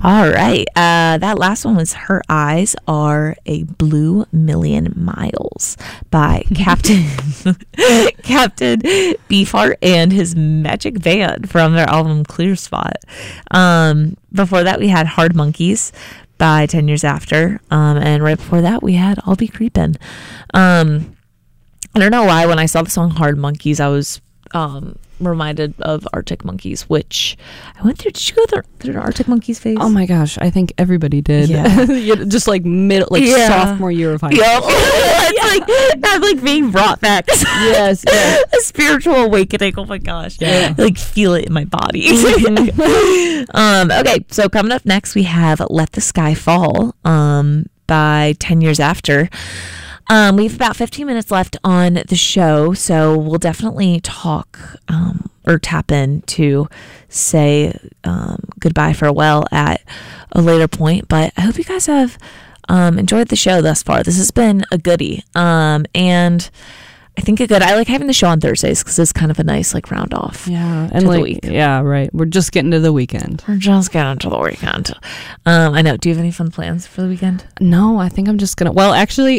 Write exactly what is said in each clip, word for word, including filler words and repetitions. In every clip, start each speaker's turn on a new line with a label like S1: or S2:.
S1: All right. Uh, that last one was Her Eyes Are a Blue Million Miles by Captain Captain Beefheart and his Magic Band from their album Clear Spot. Um, before that, we had Hard Monkeys by ten years After. Um, and right before that, we had I'll Be Creepin'. Um, I don't know why when I saw the song Hard Monkeys, I was um, reminded of Arctic Monkeys, which I went through. Did you go through, through the Arctic Monkeys phase?
S2: Oh my gosh, I think everybody did.
S1: Yeah.
S2: Just like middle, like
S1: Yeah.
S2: sophomore year of high school.
S1: Yep. It's like that's like being brought back.
S2: Yes, yes.
S1: A spiritual awakening. Oh my gosh.
S2: Yeah.
S1: I, like feel it in my body.
S2: Mm-hmm.
S1: um, okay, so coming up next we have Let the Sky Fall um, by ten years After. Um, we have about fifteen minutes left on the show, so we'll definitely talk um, or tap in to say um, goodbye, farewell at a later point. But I hope you guys have um, enjoyed the show thus far. This has been a goodie, um, and I think a good. I like having the show on Thursdays because it's kind of a nice like round off.
S2: Yeah,
S1: to
S2: and
S1: the
S2: like
S1: week.
S2: yeah, right. We're just getting to the weekend.
S1: We're just getting to the weekend. Um, I know. Do you have any fun plans for the weekend?
S2: No, I think I'm just gonna. Well, actually,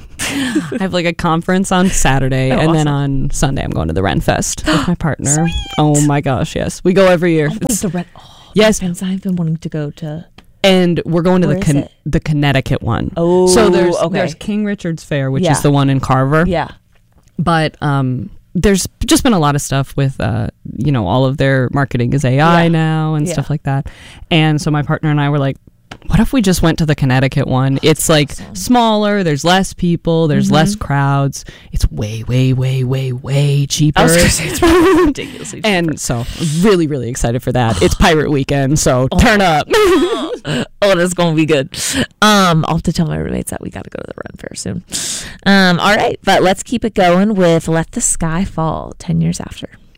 S2: I have like a conference on Saturday,
S1: Oh,
S2: and then
S1: awesome.
S2: on Sunday I'm going to the Ren Fest with my partner. Oh my gosh, yes, we go every year.
S1: Oh, what is
S2: It's-
S1: the red? Oh,
S2: yes,
S1: I've been, I've been wanting to go to.
S2: and we're going to
S1: Where
S2: the
S1: is
S2: con-
S1: it?
S2: the Connecticut one.
S1: Oh,
S2: so there's
S1: okay.
S2: there's King Richard's Fair, which
S1: Yeah.
S2: is the one in Carver.
S1: Yeah.
S2: But um, there's just been a lot of stuff with, uh, you know, all of their marketing is A I
S1: Yeah.
S2: now and
S1: Yeah.
S2: stuff like that. And so my partner and I were like, what if we just went to the Connecticut one? It's like
S1: awesome.
S2: smaller, there's less people, there's
S1: Mhm.
S2: less crowds. It's way, way, way, way, way cheaper.
S1: I was gonna say it's probably ridiculously cheaper.
S2: And so really, really excited for that. It's Pirate Weekend, so
S1: Oh.
S2: turn up.
S1: oh, that's gonna be good. Um, I'll have to tell my roommates that we got to go to the Ren Fair soon. Um, all right, but let's keep it going with Let the Sky Fall. Ten years After.